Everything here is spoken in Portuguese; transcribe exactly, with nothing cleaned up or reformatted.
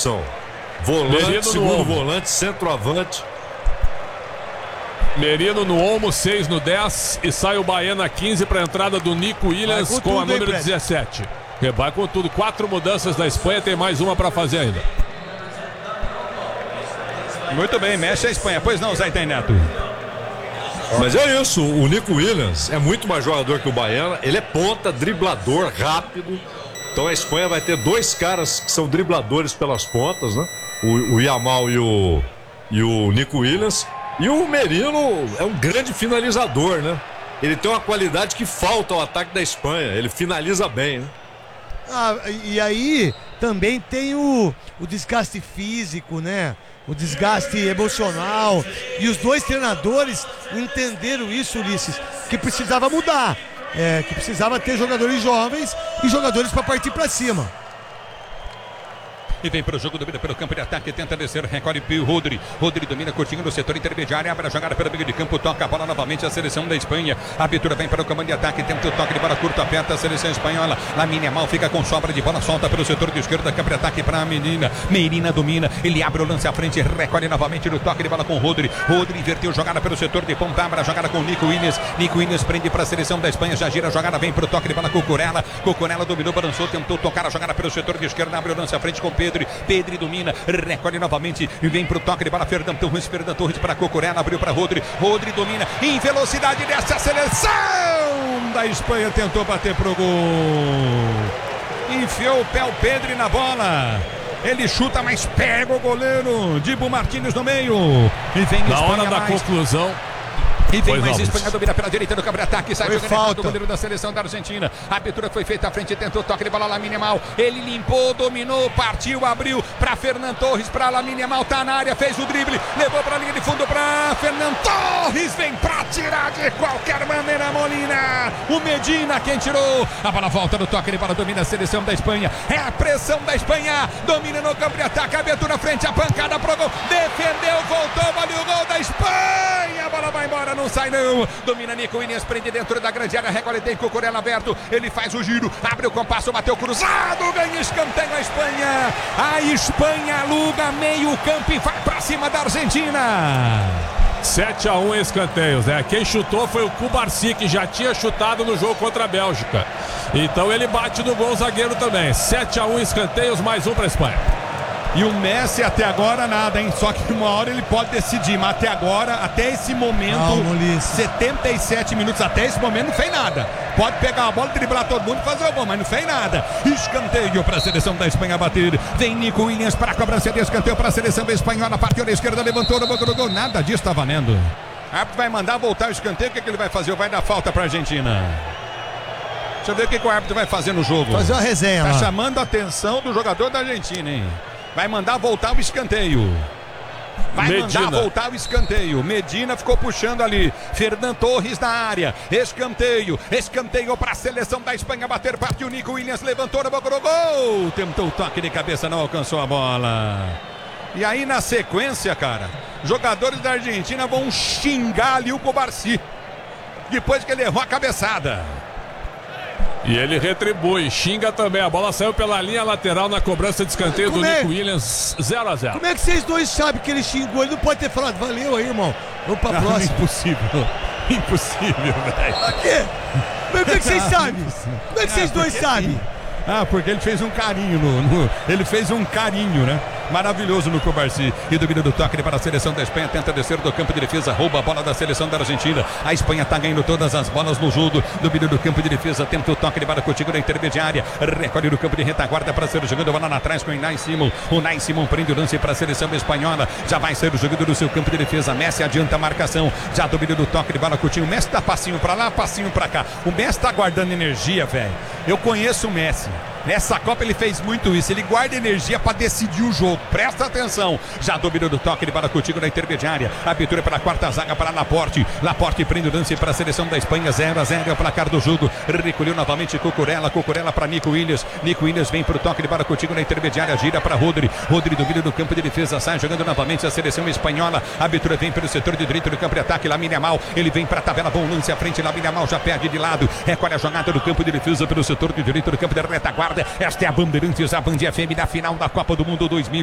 posição. Volante, Merino segundo volante, centroavante. Merino no Olmo, seis no dez. E sai o Baena quinze para a entrada do Nico Williams com, com a número hein, dezessete. Vai com tudo. Quatro mudanças da Espanha, tem mais uma para fazer ainda. Muito bem, mexe a Espanha. Pois não, Zaitem Neto. Mas é isso, o Nico Williams é muito mais jogador que o Baena. Ele é ponta, driblador, rápido. Então a Espanha vai ter dois caras que são dribladores pelas pontas, né? O, o Yamal e o, e o Nico Williams. E o Merino é um grande finalizador, né? Ele tem uma qualidade que falta ao ataque da Espanha. Ele finaliza bem, né? Ah, e aí também tem o, o desgaste físico, né? O desgaste emocional. E os dois treinadores entenderam isso, Ulisses, que precisava mudar. É, que precisava ter jogadores jovens e jogadores para partir para cima. E vem para o jogo, domina pelo campo de ataque, tenta descer, recolhe Pio Rodri. Rodri domina curtinho no setor intermediário, abre a jogada pelo meio de campo, toca a bola novamente a seleção da Espanha. A abertura vem para o comando de ataque, tenta o toque de bola curto, aperta a seleção espanhola. Lamine Yamal fica com sobra de bola, solta pelo setor de esquerda, campo de ataque para a menina. Merina domina, ele abre o lance à frente, recolhe novamente no toque de bola com Rodri. Rodri inverteu jogada pelo setor de ponta, abre a jogada com Nico Williams. Nico Williams prende para a seleção da Espanha, já gira a jogada, vem para o toque de bola com Cucurella. Cucurella dominou, balançou, tentou tocar a jogada pelo setor de esquerda, abre o lance à frente com Pedro. Pedro domina. Recolhe novamente e vem pro toque de bola. Fernando Torres, Fernando Torres para Cucurella, abriu para Rodri. Rodri domina em velocidade dessa seleção da Espanha, tentou bater pro gol. Enfiou o pé o Pedro na bola. Ele chuta, mas pega o goleiro. Dibu Martínez no meio. E vem na Espanha hora da mais. conclusão. E vem mais Espanha, domina pela direita do campo de ataque, sai jogando falta do goleiro da seleção da Argentina. A abertura foi feita à frente, tentou o toque de bola, Lamine Yamal. Ele limpou, dominou, partiu, abriu para Fernando Torres, para Lamine Yamal, tá na área, fez o drible, levou para a linha de fundo para Fernando Torres, vem para tirar de qualquer maneira, Molina. O Medina quem tirou. A bola volta do toque de bola, domina a seleção da Espanha. É a pressão da Espanha, domina no campo de ataque, abertura frente, a pancada pro gol, defendeu, voltou, valeu o gol da Espanha. A bola vai embora, não sai não, domina Nico Williams, prende dentro da grande área, recolhe, tem Cucurella aberto, ele faz o giro, abre o compasso, bateu cruzado, ganha escanteio a Espanha. A Espanha aluga meio campo e vai pra cima da Argentina. sete a um em escanteios, né? Quem chutou foi o Cubarsi, que já tinha chutado no jogo contra a Bélgica. Então ele bate no gol, zagueiro também. sete a um em escanteios, mais um pra Espanha. E o Messi até agora nada, hein? Só que uma hora ele pode decidir, mas até agora, até esse momento, Calma, setenta e sete minutos, até esse momento não fez nada. Pode pegar a bola, driblar todo mundo e fazer o gol, mas não fez nada. Escanteio para a seleção da Espanha bater. Vem Nico Williams para a cobrança de escanteio para a seleção espanhola. Partiu da esquerda, levantou no banco do gol. Nada disso está valendo. O árbitro vai mandar voltar o escanteio. O que, é que ele vai fazer? Ou vai dar falta para a Argentina? Deixa eu ver o que, que o árbitro vai fazer no jogo. Fazer uma resenha Tá lá. chamando a atenção do jogador da Argentina, hein? Vai mandar voltar o escanteio. Vai Medina. mandar voltar o escanteio. Medina ficou puxando ali. Fernando Torres na área. Escanteio. Escanteio para a seleção da Espanha bater. Partiu Nico Williams. Levantou na boca do gol. Tentou o toque de cabeça. Não alcançou a bola. E aí na sequência, cara, jogadores da Argentina vão xingar ali o Cubarsi. Depois que ele errou a cabeçada. E ele retribui, xinga também. A bola saiu pela linha lateral na cobrança de escanteio Como do é? Nico Williams, zero a zero. Como é que vocês dois sabem que ele xingou? Ele não pode ter falado, valeu aí, irmão. Vamos pra Não, próxima. impossível. Impossível, velho. Por quê? Como é que vocês sabem? Como é que vocês Ah, dois porque- sabem? Ah, porque ele fez um carinho no, no- ele fez um carinho, né? Maravilhoso no Cubarsi. E domina do toque para a seleção da Espanha. Tenta descer do campo de defesa. Rouba a bola da seleção da Argentina. A Espanha tá ganhando todas as bolas no jogo. Domina do campo de defesa. Tenta o toque de bola contigo na intermediária. Recolhe no campo de retaguarda para ser jogando bola lá atrás com o Unai Simon. O Unai Simon prende o lance para a seleção espanhola. Já vai ser jogando no seu campo de defesa. Messi adianta a marcação. Já domina do toque de bola contigo. O Messi dá passinho para lá, passinho para cá. O Messi tá guardando energia, velho. Eu conheço o Messi. Nessa Copa ele fez muito isso. Ele guarda energia para decidir o jogo. Presta atenção. Já dominou do toque de bola contigo na intermediária. Abertura para a quarta zaga para Laporte. Laporte prende o lance para a seleção da Espanha. zero a zero é o placar do jogo. Recolheu novamente Cucurella. Cucurella para Nico Williams. Nico Williams vem para o toque de bola contigo na intermediária. Gira para Rodri. Rodri domina do campo de defesa. Sai jogando novamente a seleção espanhola. A abertura vem pelo setor de direito do campo de ataque. Lamine Yamal. Ele vem para a tabela. Bom lance à frente. Lamine Yamal já perde de lado. Recolhe a jogada do campo de defesa pelo setor de direito do campo de retaguarda. Esta é a Bandeirantes, a Band F M da final da Copa do Mundo dois mil